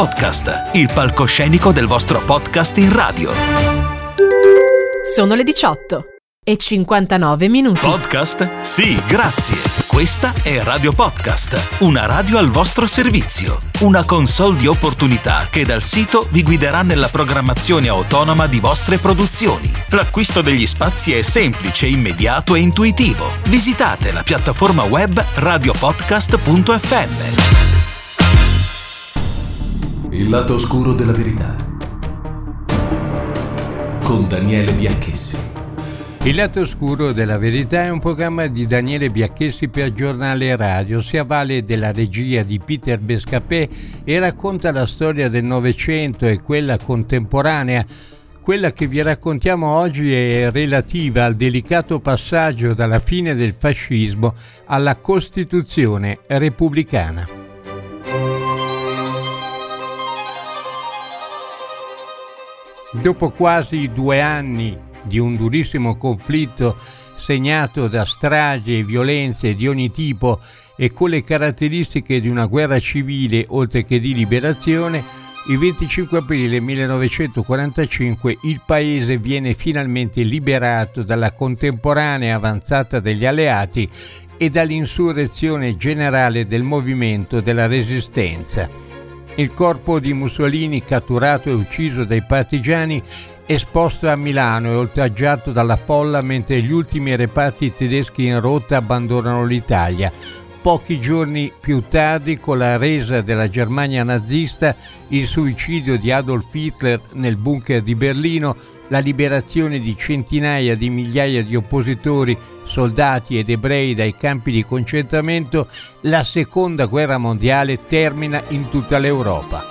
Podcast, il palcoscenico del vostro podcast in radio. Sono le 18 e 59 minuti. Podcast? Sì, grazie. Questa è Radio Podcast, una radio al vostro servizio. Una console di opportunità che dal sito vi guiderà nella programmazione autonoma di vostre produzioni. L'acquisto degli spazi è semplice, immediato e intuitivo. Visitate la piattaforma web radiopodcast.fm. Il lato oscuro della verità con Daniele Bianchessi. Il lato oscuro della verità è un programma di Daniele Bianchessi per Giornale Radio. Si avvale della regia di Peter Bescapè e racconta la storia del Novecento e quella contemporanea. Quella che vi raccontiamo oggi è relativa al delicato passaggio dalla fine del fascismo alla Costituzione repubblicana. Dopo quasi 2 anni di un durissimo conflitto segnato da stragi e violenze di ogni tipo e con le caratteristiche di una guerra civile oltre che di liberazione, il 25 aprile 1945 il paese viene finalmente liberato dalla contemporanea avanzata degli alleati e dall'insurrezione generale del movimento della Resistenza. Il corpo di Mussolini, catturato e ucciso dai partigiani, esposto a Milano e oltraggiato dalla folla mentre gli ultimi reparti tedeschi in rotta abbandonano l'Italia. Pochi giorni più tardi, con la resa della Germania nazista, il suicidio di Adolf Hitler nel bunker di Berlino, la liberazione di centinaia di migliaia di oppositori, soldati ed ebrei dai campi di concentramento, la seconda guerra mondiale termina in tutta l'Europa.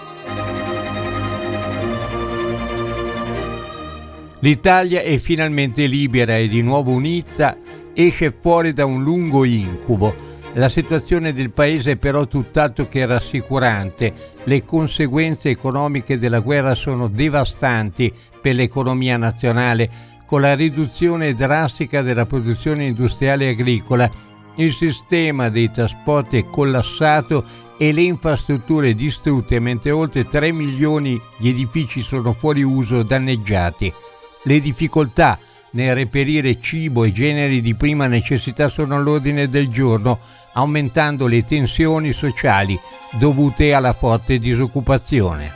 L'Italia è finalmente libera e di nuovo unita, esce fuori da un lungo incubo. La situazione del paese è però tutt'altro che rassicurante. Le conseguenze economiche della guerra sono devastanti per l'economia nazionale, con la riduzione drastica della produzione industriale e agricola. Il sistema dei trasporti è collassato e le infrastrutture distrutte, mentre oltre 3 milioni di edifici sono fuori uso o danneggiati. Le difficoltà nel reperire cibo e generi di prima necessità sono all'ordine del giorno, aumentando le tensioni sociali dovute alla forte disoccupazione.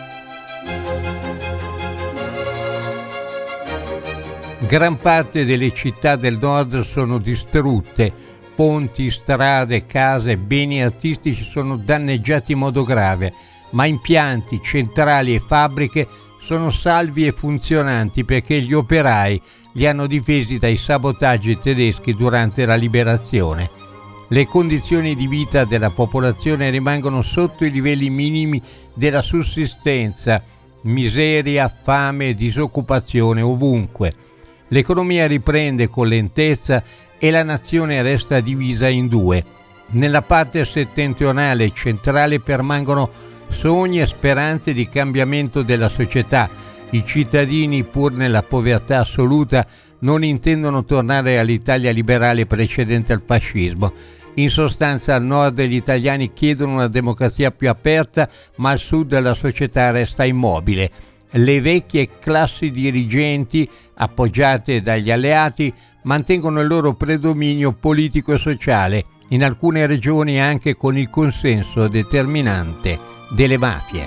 Gran parte delle città del nord sono distrutte, ponti, strade, case, beni artistici sono danneggiati in modo grave, ma impianti, centrali e fabbriche sono salvi e funzionanti perché gli operai li hanno difesi dai sabotaggi tedeschi durante la liberazione. Le condizioni di vita della popolazione rimangono sotto i livelli minimi della sussistenza, miseria, fame e disoccupazione ovunque. L'economia riprende con lentezza e la nazione resta divisa in 2. Nella parte settentrionale e centrale permangono sogni e speranze di cambiamento della società. I cittadini, pur nella povertà assoluta, non intendono tornare all'Italia liberale precedente al fascismo. In sostanza, al nord gli italiani chiedono una democrazia più aperta, ma al sud la società resta immobile. Le vecchie classi dirigenti, appoggiate dagli alleati, mantengono il loro predominio politico e sociale, in alcune regioni anche con il consenso determinante delle mafie.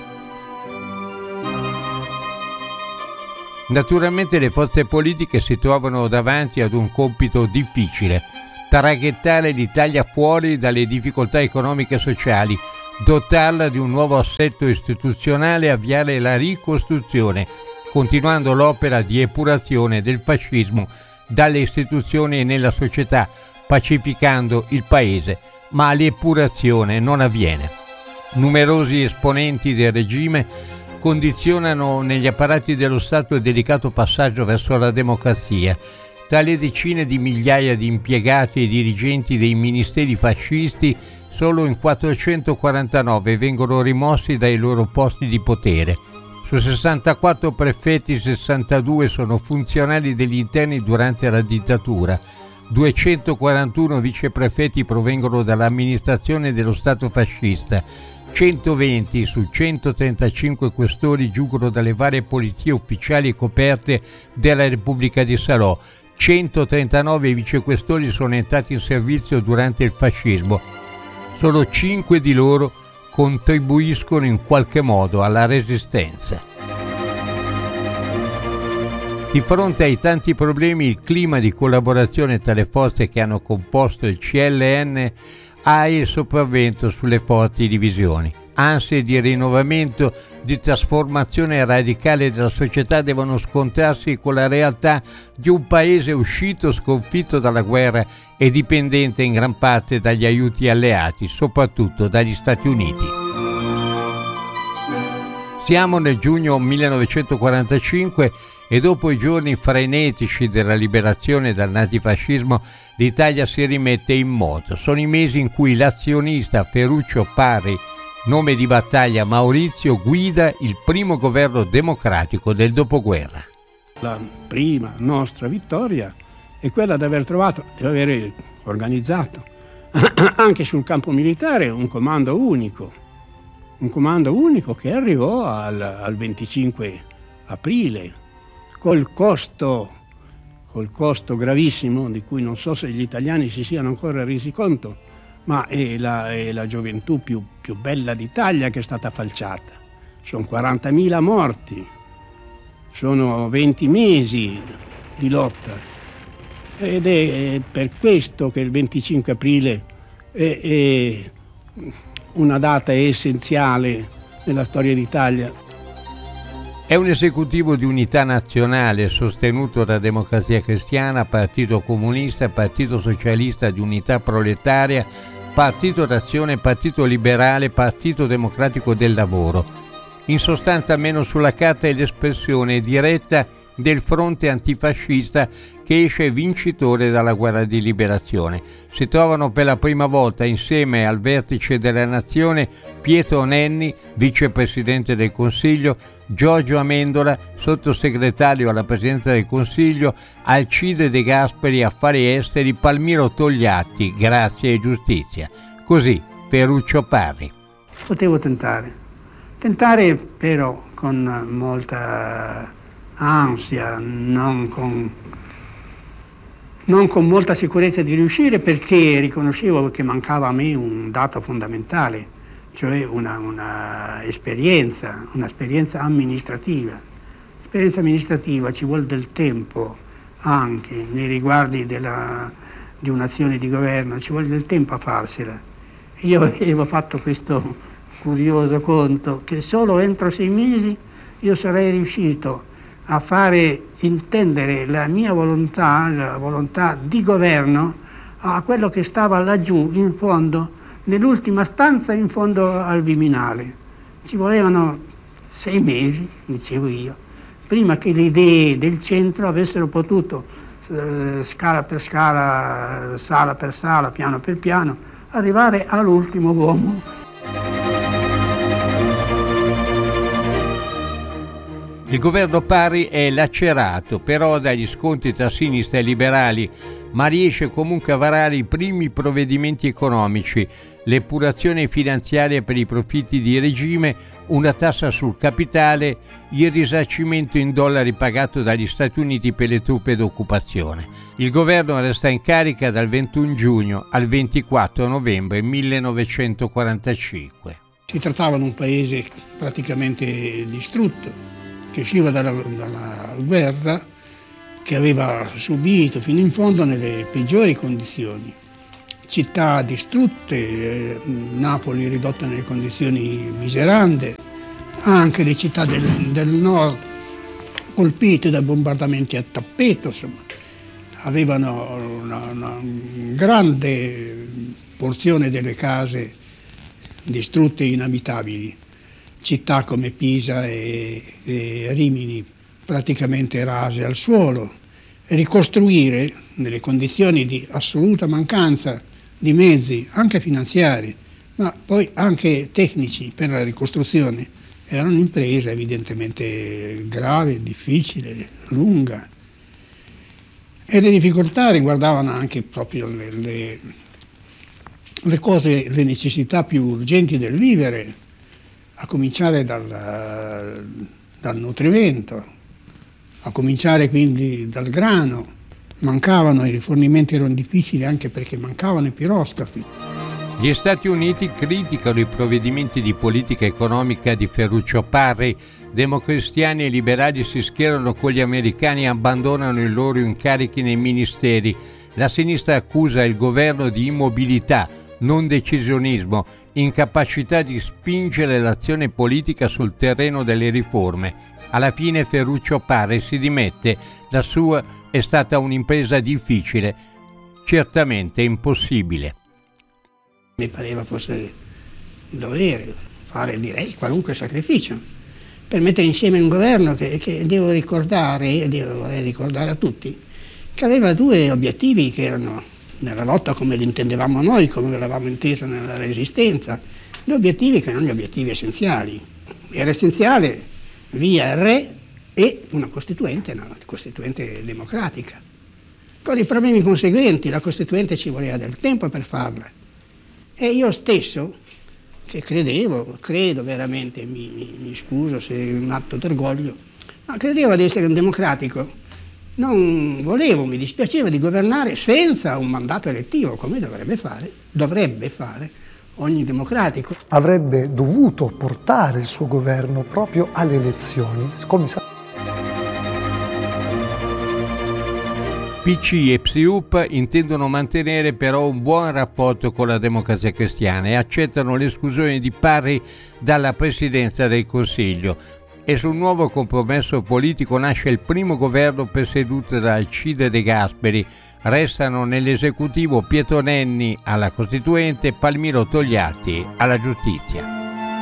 Naturalmente le forze politiche si trovano davanti ad un compito difficile: traghettare l'Italia fuori dalle difficoltà economiche e sociali, dotarla di un nuovo assetto istituzionale e avviare la ricostruzione, continuando l'opera di epurazione del fascismo dalle istituzioni e nella società, pacificando il paese, ma l'epurazione non avviene. Numerosi esponenti del regime condizionano negli apparati dello Stato il delicato passaggio verso la democrazia. Tra le decine di migliaia di impiegati e dirigenti dei ministeri fascisti, solo in 449 vengono rimossi dai loro posti di potere. Su 64 prefetti, 62 sono funzionari degli interni durante la dittatura. 241 viceprefetti provengono dall'amministrazione dello Stato fascista. 120 su 135 questori giungono dalle varie polizie ufficiali e coperte della Repubblica di Salò. 139 vicequestori sono entrati in servizio durante il fascismo. Solo 5 di loro contribuiscono in qualche modo alla resistenza. Di fronte ai tanti problemi, il clima di collaborazione tra le forze che hanno composto il CLN ha il sopravvento sulle forti divisioni. Ansie di rinnovamento, di trasformazione radicale della società devono scontrarsi con la realtà di un paese uscito sconfitto dalla guerra e dipendente in gran parte dagli aiuti alleati, soprattutto dagli Stati Uniti. Siamo nel giugno 1945 e dopo i giorni frenetici della liberazione dal nazifascismo l'Italia si rimette in moto. Sono i mesi in cui l'azionista Ferruccio Parri, nome di battaglia Maurizio, guida il primo governo democratico del dopoguerra. La prima nostra vittoria è quella di aver trovato, di aver organizzato anche sul campo militare un comando unico che arrivò al 25 aprile col costo gravissimo di cui non so se gli italiani si siano ancora resi conto, ma è la gioventù più bella d'Italia che è stata falciata. Sono 40.000 morti, sono 20 mesi di lotta ed è per questo che il 25 aprile è una data essenziale nella storia d'Italia. È un esecutivo di unità nazionale sostenuto da Democrazia Cristiana, Partito Comunista, Partito Socialista di Unità Proletaria, Partito d'Azione, Partito Liberale, Partito Democratico del Lavoro. In sostanza, almeno sulla carta, è l'espressione diretta del fronte antifascista che esce vincitore dalla guerra di liberazione. Si trovano per la prima volta insieme al vertice della nazione Pietro Nenni, vicepresidente del Consiglio, Giorgio Amendola, sottosegretario alla Presidenza del Consiglio, Alcide De Gasperi, Affari Esteri, Palmiro Togliatti, Grazia e Giustizia. Così Ferruccio Parri. Potevo tentare però con molta ansia, non con molta sicurezza di riuscire, perché riconoscevo che mancava a me un dato fondamentale, cioè una esperienza amministrativa. Esperienza amministrativa ci vuole del tempo anche nei riguardi di un'azione di governo, ci vuole del tempo a farsela. Io avevo fatto questo curioso conto che solo entro 6 mesi io sarei riuscito a fare intendere la mia volontà, la volontà di governo, a quello che stava laggiù in fondo, nell'ultima stanza in fondo al Viminale. Ci volevano 6 mesi, dicevo io, prima che le idee del centro avessero potuto, scala per scala, sala per sala, piano per piano, arrivare all'ultimo uomo. Il governo Parri è lacerato però dagli scontri tra sinistra e liberali, ma riesce comunque a varare i primi provvedimenti economici, l'epurazione finanziaria per i profitti di regime, una tassa sul capitale, il risarcimento in dollari pagato dagli Stati Uniti per le truppe d'occupazione. Il governo resta in carica dal 21 giugno al 24 novembre 1945. Si trattava di un paese praticamente distrutto, che usciva dalla guerra, che aveva subito fino in fondo nelle peggiori condizioni. Città distrutte, Napoli ridotta nelle condizioni miserande, anche le città del nord colpite da bombardamenti a tappeto, insomma, avevano una grande porzione delle case distrutte e inabitabili. Città come Pisa e Rimini praticamente rase al suolo, e ricostruire nelle condizioni di assoluta mancanza di mezzi, anche finanziari, ma poi anche tecnici per la ricostruzione, era un'impresa evidentemente grave, difficile, lunga. E le difficoltà riguardavano anche proprio le necessità più urgenti del vivere. a cominciare dal nutrimento, a cominciare quindi dal grano. Mancavano, i rifornimenti erano difficili anche perché mancavano i piroscafi. Gli Stati Uniti criticano i provvedimenti di politica economica di Ferruccio Parri. Democristiani e liberali si schierano con gli americani e abbandonano i loro incarichi nei ministeri. La sinistra accusa il governo di immobilità, non decisionismo, incapacità di spingere l'azione politica sul terreno delle riforme. Alla fine Ferruccio Parri si dimette. La sua è stata un'impresa difficile, certamente impossibile. Mi pareva fosse un dovere fare, direi, qualunque sacrificio per mettere insieme un governo che devo ricordare, vorrei ricordare a tutti, che aveva due obiettivi che erano, nella lotta come li intendevamo noi, come l'avevamo intesa nella Resistenza, due obiettivi che erano gli obiettivi essenziali. Era essenziale via il re e una costituente democratica, con i problemi conseguenti. La costituente ci voleva del tempo per farla. E io stesso, che credo veramente, mi scuso se è un atto d'orgoglio, ma credevo di essere un democratico. Mi dispiaceva di governare senza un mandato elettivo, come dovrebbe fare ogni democratico. Avrebbe dovuto portare il suo governo proprio alle elezioni, come PC e PSIUP intendono mantenere però un buon rapporto con la Democrazia Cristiana e accettano l'esclusione di Parri dalla presidenza del Consiglio. E sul nuovo compromesso politico nasce il primo governo presieduto da Alcide De Gasperi. Restano nell'esecutivo Pietro Nenni alla Costituente e Palmiro Togliatti alla Giustizia.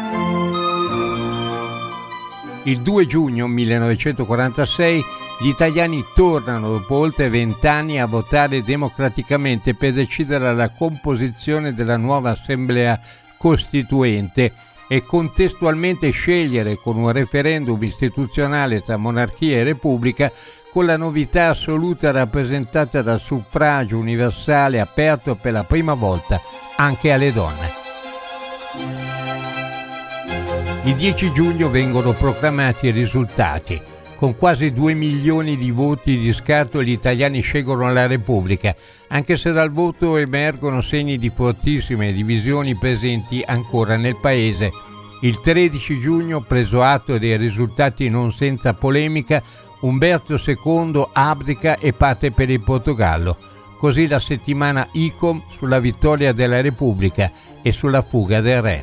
Il 2 giugno 1946 gli italiani tornano dopo oltre 20 anni a votare democraticamente per decidere la composizione della nuova Assemblea Costituente e contestualmente scegliere con un referendum istituzionale tra monarchia e repubblica, con la novità assoluta rappresentata dal suffragio universale aperto per la prima volta anche alle donne. Il 10 giugno vengono proclamati i risultati. Con quasi 2 milioni di voti di scarto gli italiani scelgono la Repubblica, anche se dal voto emergono segni di fortissime divisioni presenti ancora nel Paese. Il 13 giugno, preso atto dei risultati non senza polemica, Umberto II abdica e parte per il Portogallo. Così la settimana ICOM sulla vittoria della Repubblica e sulla fuga del re.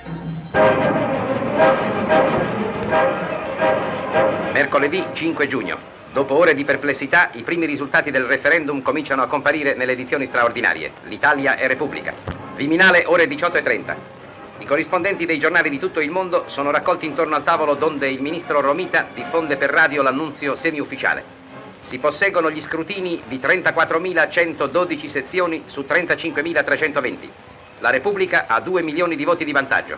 Mercoledì 5 giugno. Dopo ore di perplessità, i primi risultati del referendum cominciano a comparire nelle edizioni straordinarie. L'Italia è Repubblica. Viminale, ore 18:30. I corrispondenti dei giornali di tutto il mondo sono raccolti intorno al tavolo donde il ministro Romita diffonde per radio l'annunzio semiufficiale. Si posseggono gli scrutini di 34.112 sezioni su 35.320. La Repubblica ha 2 milioni di voti di vantaggio.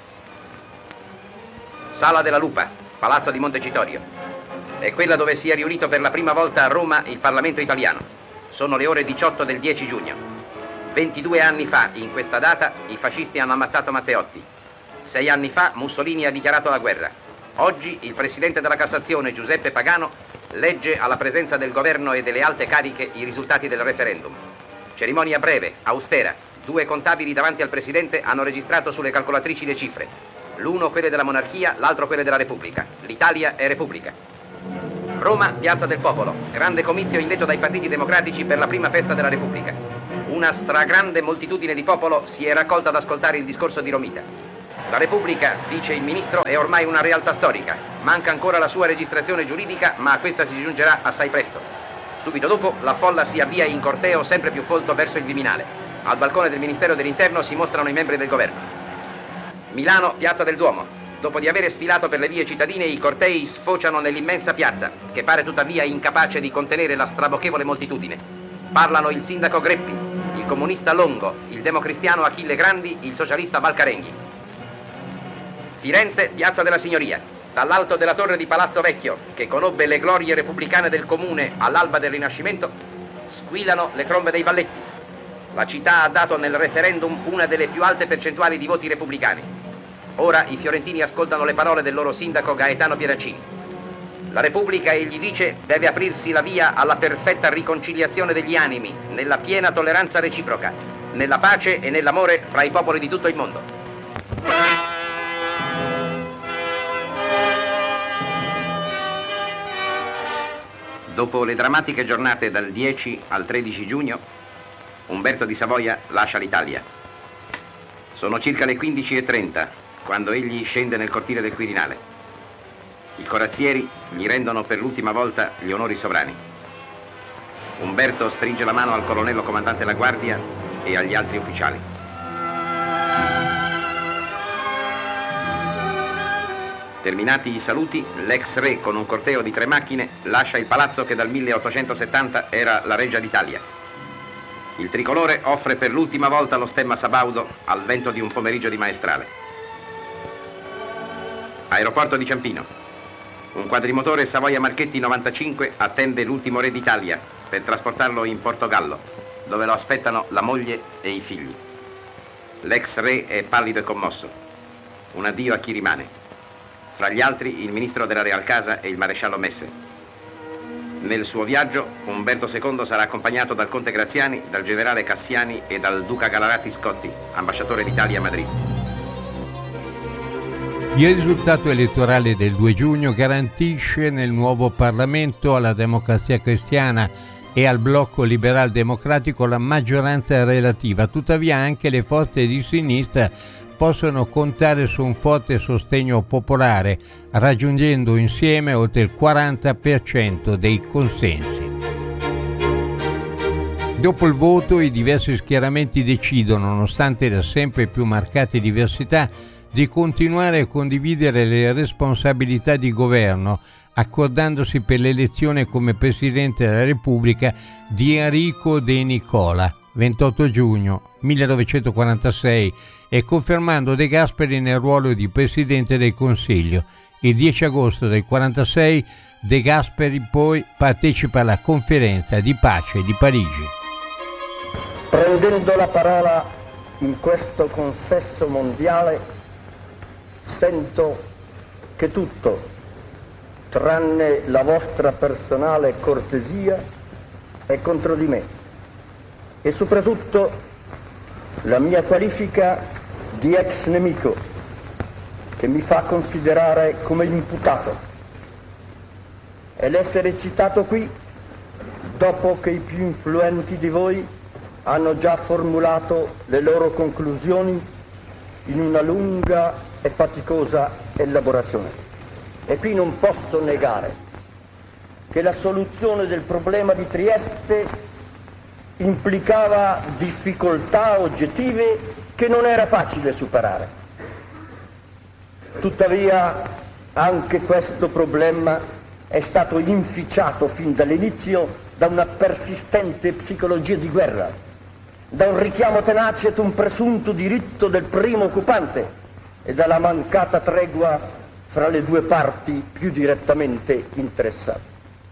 Sala della Lupa, Palazzo di Montecitorio. È quella dove si è riunito per la prima volta a Roma il Parlamento italiano. Sono le ore 18 del 10 giugno. 22 anni fa, in questa data, i fascisti hanno ammazzato Matteotti. 6 anni fa Mussolini ha dichiarato la guerra. Oggi il Presidente della Cassazione, Giuseppe Pagano, legge alla presenza del governo e delle alte cariche i risultati del referendum. Cerimonia breve, austera. 2 contabili davanti al Presidente hanno registrato sulle calcolatrici le cifre. L'uno quelle della monarchia, l'altro quelle della Repubblica. L'Italia è Repubblica. Roma, Piazza del Popolo. Grande comizio indetto dai partiti democratici per la prima festa della Repubblica. Una stragrande moltitudine di popolo si è raccolta ad ascoltare il discorso di Romita. La Repubblica, dice il ministro, è ormai una realtà storica. Manca ancora la sua registrazione giuridica, ma a questa si giungerà assai presto. Subito dopo, la folla si avvia in corteo sempre più folto verso il Viminale. Al balcone del Ministero dell'Interno si mostrano i membri del governo. Milano, Piazza del Duomo. Dopo di aver sfilato per le vie cittadine, i cortei sfociano nell'immensa piazza, che pare tuttavia incapace di contenere la strabochevole moltitudine. Parlano il sindaco Greppi, il comunista Longo, il democristiano Achille Grandi, il socialista Valcarenghi. Firenze, Piazza della Signoria. Dall'alto della torre di Palazzo Vecchio, che conobbe le glorie repubblicane del comune all'alba del Rinascimento, squillano le trombe dei balletti. La città ha dato nel referendum una delle più alte percentuali di voti repubblicani. Ora i fiorentini ascoltano le parole del loro sindaco Gaetano Pieraccini. La Repubblica, egli dice, deve aprirsi la via alla perfetta riconciliazione degli animi, nella piena tolleranza reciproca, nella pace e nell'amore fra i popoli di tutto il mondo. Dopo le drammatiche giornate dal 10 al 13 giugno, Umberto di Savoia lascia l'Italia. Sono circa le 15:30 quando egli scende nel cortile del Quirinale. I corazzieri gli rendono per l'ultima volta gli onori sovrani. Umberto stringe la mano al colonnello comandante della guardia e agli altri ufficiali. Terminati i saluti, l'ex re con un corteo di 3 macchine lascia il palazzo che dal 1870 era la Reggia d'Italia. Il tricolore offre per l'ultima volta lo stemma sabaudo al vento di un pomeriggio di maestrale. Aeroporto di Ciampino. Un quadrimotore Savoia Marchetti 95 attende l'ultimo re d'Italia per trasportarlo in Portogallo, dove lo aspettano la moglie e i figli. L'ex re è pallido e commosso. Un addio a chi rimane. Fra gli altri il ministro della Real Casa e il maresciallo Messe. Nel suo viaggio Umberto II sarà accompagnato dal conte Graziani, dal generale Cassiani e dal duca Gallarati Scotti, ambasciatore d'Italia a Madrid. Il risultato elettorale del 2 giugno garantisce nel nuovo Parlamento alla Democrazia Cristiana e al blocco liberal democratico la maggioranza relativa. Tuttavia anche le forze di sinistra possono contare su un forte sostegno popolare, raggiungendo insieme oltre il 40% dei consensi. Dopo il voto i diversi schieramenti decidono, nonostante le sempre più marcate diversità, di continuare a condividere le responsabilità di governo, accordandosi per l'elezione come Presidente della Repubblica di Enrico De Nicola, 28 giugno 1946, e confermando De Gasperi nel ruolo di Presidente del Consiglio. Il 10 agosto del 1946 De Gasperi poi partecipa alla conferenza di pace di Parigi. Prendendo la parola in questo consesso mondiale, sento che tutto, tranne la vostra personale cortesia, è contro di me e soprattutto la mia qualifica di ex nemico, che mi fa considerare come imputato, e l'essere citato qui dopo che i più influenti di voi hanno già formulato le loro conclusioni in una lunga e faticosa elaborazione. E qui non posso negare che la soluzione del problema di Trieste implicava difficoltà oggettive che non era facile superare. Tuttavia anche questo problema è stato inficiato fin dall'inizio da una persistente psicologia di guerra, da un richiamo tenace ad un presunto diritto del primo occupante e dalla mancata tregua fra le due parti più direttamente interessate.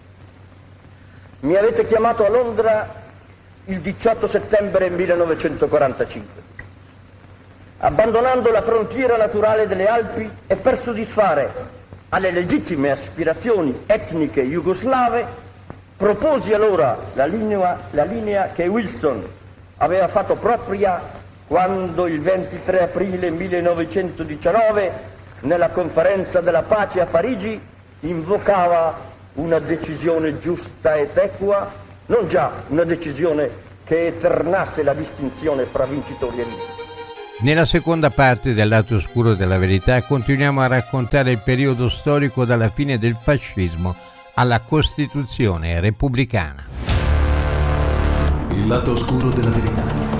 Mi avete chiamato a Londra il 18 settembre 1945. Abbandonando la frontiera naturale delle Alpi e per soddisfare alle legittime aspirazioni etniche jugoslave, proposi allora la linea che Wilson aveva fatto propria quando il 23 aprile 1919, nella conferenza della pace a Parigi, invocava una decisione giusta ed equa, non già una decisione che eternasse la distinzione fra vincitori e vinti. Nella seconda parte del lato oscuro della verità continuiamo a raccontare il periodo storico dalla fine del fascismo alla Costituzione repubblicana. Il lato oscuro della verità.